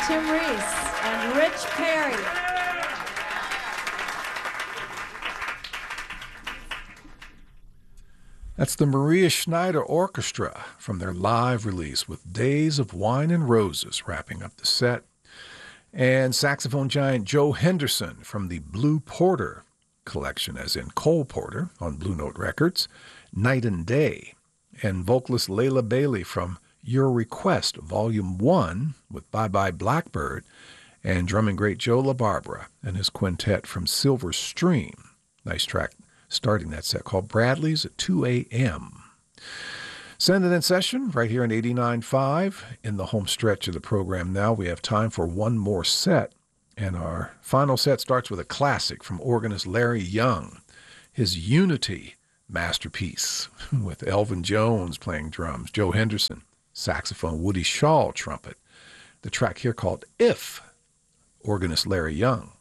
Tim Reese and Rich Perry. That's the Maria Schneider Orchestra from their live release with Days of Wine and Roses wrapping up the set. And saxophone giant Joe Henderson from the Blue Porter collection, as in Cole Porter on Blue Note Records, Night and Day. And vocalist Layla Bailey from Your Request, Volume 1 with Bye Bye Blackbird, and drumming great Joe LaBarbera and his quintet from Silver Stream. Nice track starting that set called Bradley's at 2 a.m. Send it in session right here on 89.5. In the home stretch of the program now, we have time for one more set. And our final set starts with a classic from organist Larry Young, his Unity masterpiece, with Elvin Jones playing drums, Joe Henderson, saxophone, Woody Shaw, trumpet. The track here called If, organist Larry Young.